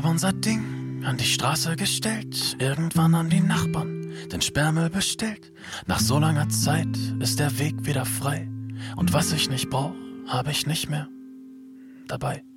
Unser Ding an die Straße gestellt, irgendwann an die Nachbarn, den Sperrmüll bestellt. Nach so langer Zeit ist der Weg wieder frei. Und was ich nicht brauch, hab ich nicht mehr dabei.